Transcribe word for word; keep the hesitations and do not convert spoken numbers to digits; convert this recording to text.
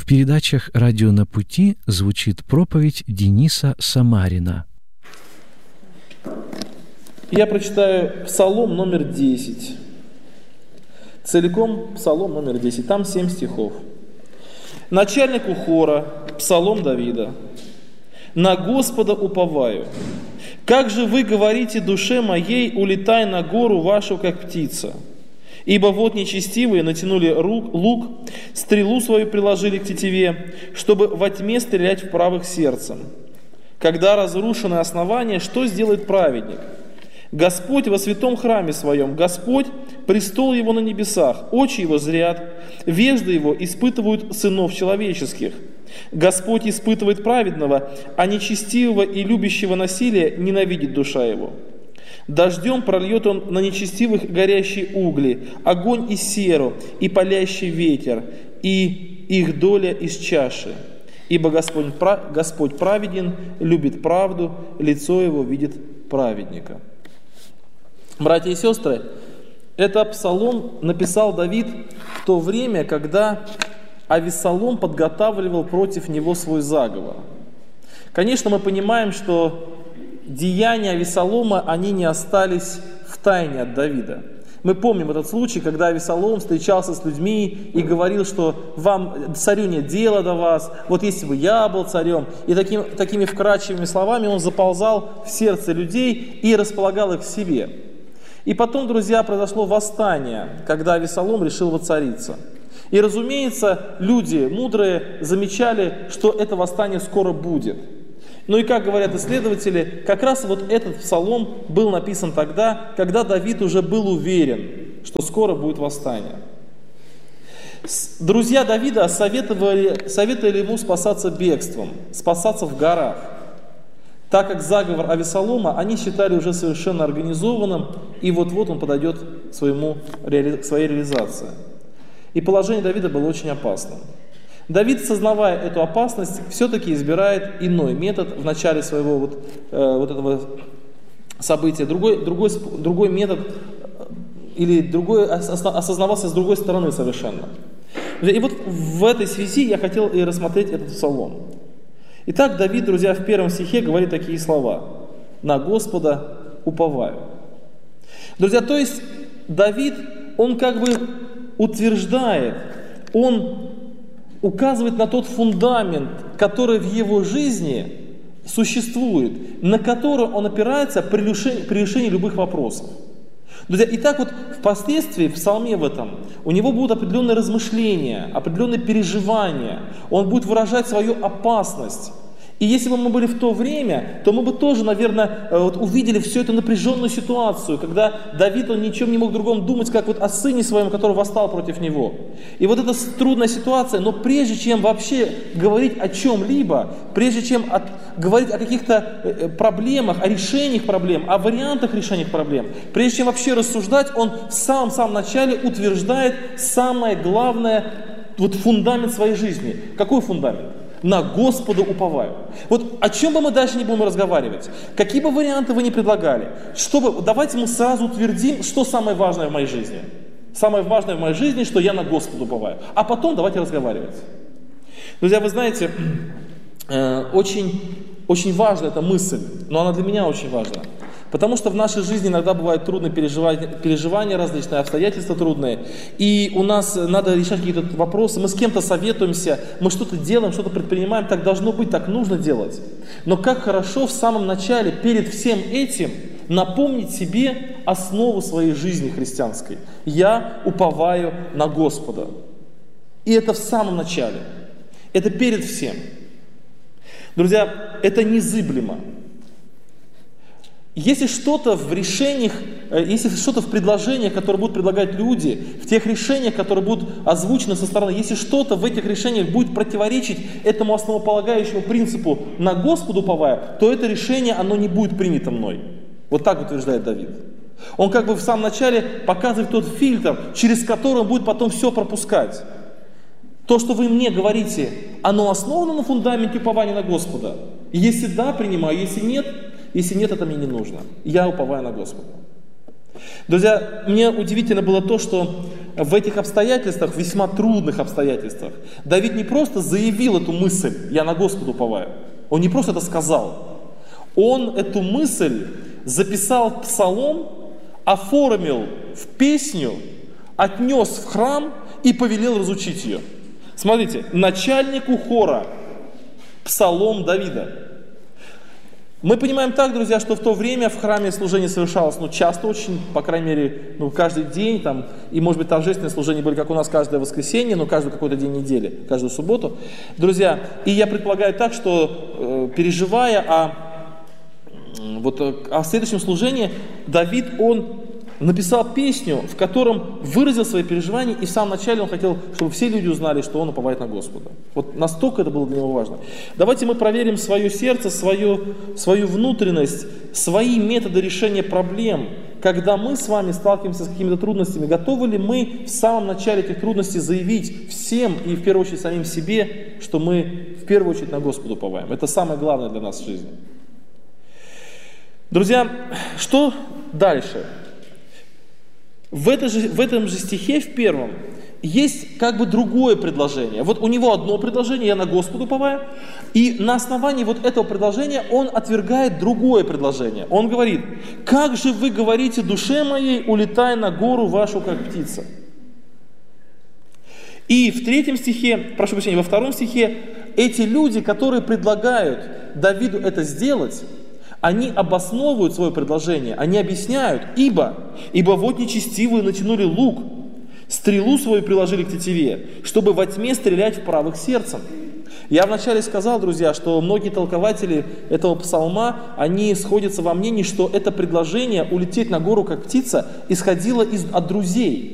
В передачах «Радио на пути» звучит проповедь Дениса Самарина. Я прочитаю Псалом номер десять. Целиком Псалом номер десять. Там семь стихов. Начальнику хора, Псалом Давида. «На Господа уповаю. Как же вы говорите душе моей, улетай на гору вашу, как птица? Ибо вот нечестивые натянули лук, стрелу свою приложили к тетиве, чтобы во тьме стрелять в правых сердцем. Когда разрушены основания, что сделает праведник? Господь во святом храме своем, Господь, престол его на небесах, очи его зрят, вежды его испытывают сынов человеческих. Господь испытывает праведного, а нечестивого и любящего насилия ненавидит душа его. Дождем прольет он на нечестивых горящие угли, огонь и серу, и палящий ветер, и их доля из чаши. Ибо Господь, Господь праведен, любит правду, лицо его видит праведника». Братья и сестры, этот псалом написал Давид в то время, когда Авессалом подготавливал против него свой заговор. Конечно, мы понимаем, что деяния Авессалома, они не остались в тайне от Давида. Мы помним этот случай, когда Авессалом встречался с людьми и говорил, что вам, царю, нет дела до вас, вот если бы я был царем. И таким, такими вкрадчивыми словами он заползал в сердце людей и располагал их к себе. И потом, друзья, произошло восстание, когда Авессалом решил воцариться. И, разумеется, люди мудрые замечали, что это восстание скоро будет. Ну и, как говорят исследователи, как раз вот этот псалом был написан тогда, когда Давид уже был уверен, что скоро будет восстание. Друзья Давида советовали, советовали ему спасаться бегством, спасаться в горах, так как заговор Авессалома они считали уже совершенно организованным, и вот-вот он подойдет к, своему, к своей реализации. И положение Давида было очень опасным. Давид, сознавая эту опасность, все-таки избирает иной метод в начале своего вот, э, вот этого события. Другой, другой, другой метод или другой, осознавался с другой стороны совершенно. И вот в этой связи я хотел и рассмотреть этот псалом. Итак, Давид, друзья, в первом стихе говорит такие слова: «На Господа уповаю». Друзья, то есть Давид, он как бы утверждает, он указывает на тот фундамент, который в его жизни существует, на который он опирается при решении, при решении любых вопросов. Друзья, и так вот впоследствии в псалме в этом у него будут определенные размышления, определенные переживания, он будет выражать свою опасность. И если бы мы были в то время, то мы бы тоже, наверное, вот увидели всю эту напряженную ситуацию, когда Давид, он ничем не мог другом думать, как вот о сыне своем, который восстал против него. И вот эта трудная ситуация, но прежде чем вообще говорить о чем-либо, прежде чем от, говорить о каких-то проблемах, о решениях проблем, о вариантах решения проблем, прежде чем вообще рассуждать, он в самом-самом начале утверждает самое главное, вот фундамент своей жизни. Какой фундамент? На Господа уповаю. Вот о чем бы мы дальше не будем разговаривать, какие бы варианты вы ни предлагали, чтобы, давайте мы сразу утвердим, что самое важное в моей жизни. Самое важное в моей жизни, что я на Господа уповаю. А потом давайте разговаривать. Друзья, вы знаете, э, очень, очень важна эта мысль, но она для меня очень важна. Потому что в нашей жизни иногда бывают трудные переживания, переживания, различные обстоятельства трудные. И у нас надо решать какие-то вопросы. Мы с кем-то советуемся, мы что-то делаем, что-то предпринимаем. Так должно быть, так нужно делать. Но как хорошо в самом начале, перед всем этим, напомнить себе основу своей жизни христианской. Я уповаю на Господа. И это в самом начале. Это перед всем. Друзья, это незыблемо. Если что-то в решениях, если что-то в предложениях, которые будут предлагать люди, в тех решениях, которые будут озвучены со стороны, если что-то в этих решениях будет противоречить этому основополагающему принципу «на Господу уповая», то это решение, оно не будет принято мной. Вот так утверждает Давид. Он как бы в самом начале показывает тот фильтр, через который он будет потом все пропускать. То, что вы мне говорите, оно основано на фундаменте упования на Господа. Если да, принимаю, если нет, Если нет, это мне не нужно. Я уповаю на Господа. Друзья, мне удивительно было то, что в этих обстоятельствах, весьма трудных обстоятельствах, Давид не просто заявил эту мысль «я на Господа уповаю», он не просто это сказал, он эту мысль записал в псалом, оформил в песню, отнес в храм и повелел разучить ее. Смотрите, начальнику хора, псалом Давида. Мы понимаем так, друзья, что в то время в храме служение совершалось, ну, часто очень, по крайней мере, ну, каждый день, там, и, может быть, торжественные служения были, как у нас, каждое воскресенье, но каждый какой-то день недели, каждую субботу. Друзья, и я предполагаю так, что, э, переживая о, вот, о следующем служении, Давид, он написал песню, в котором выразил свои переживания, и в самом начале он хотел, чтобы все люди узнали, что он уповает на Господа. Вот настолько это было для него важно. Давайте мы проверим свое сердце, свою, свою внутренность, свои методы решения проблем. Когда мы с вами сталкиваемся с какими-то трудностями, готовы ли мы в самом начале этих трудностей заявить всем и в первую очередь самим себе, что мы в первую очередь на Господа уповаем? Это самое главное для нас в жизни. Друзья, что дальше? В, это же, в этом же стихе, в первом, есть как бы другое предложение. Вот у него одно предложение, я на Господа уповаю, и на основании вот этого предложения он отвергает другое предложение. Он говорит: «Как же вы говорите душе моей, улетай на гору вашу, как птица». И в третьем стихе, прошу прощения, во втором стихе, эти люди, которые предлагают Давиду это сделать, они обосновывают свое предложение, они объясняют, ибо, ибо вот нечестивые натянули лук, стрелу свою приложили к тетиве, чтобы во тьме стрелять в правых сердцем. Я вначале сказал, друзья, что многие толкователи этого псалма, они сходятся во мнении, что это предложение улететь на гору как птица исходило из, от друзей.